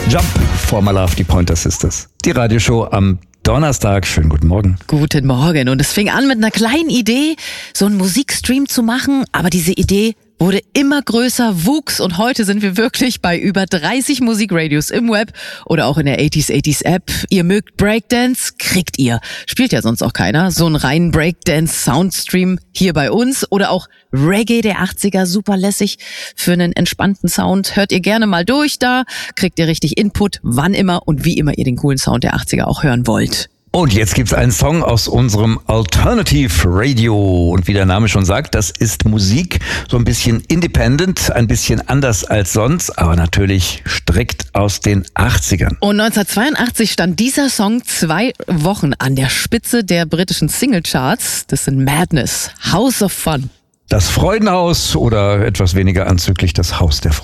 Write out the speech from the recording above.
Jump for My Love, die Pointer Sisters. Die Radioshow am Donnerstag. Schönen guten Morgen. Guten Morgen. Und es fing an mit einer kleinen Idee, so einen Musikstream zu machen. Aber diese Idee wurde immer größer, wuchs und heute sind wir wirklich bei über 30 Musikradios im Web oder auch in der 80s App. Ihr mögt Breakdance, kriegt ihr. Spielt ja sonst auch keiner. So einen reinen Breakdance-Soundstream hier bei uns oder auch Reggae der 80er, super lässig für einen entspannten Sound. Hört ihr gerne mal durch, da kriegt ihr richtig Input, wann immer und wie immer ihr den coolen Sound der 80er auch hören wollt. Und jetzt gibt's einen Song aus unserem Alternative Radio. Und wie der Name schon sagt, das ist Musik, so ein bisschen independent, ein bisschen anders als sonst, aber natürlich strikt aus den 80ern. Und 1982 stand dieser Song 2 Wochen an der Spitze der britischen Singlecharts. Das sind Madness, House of Fun. Das Freudenhaus oder etwas weniger anzüglich das Haus der Freude.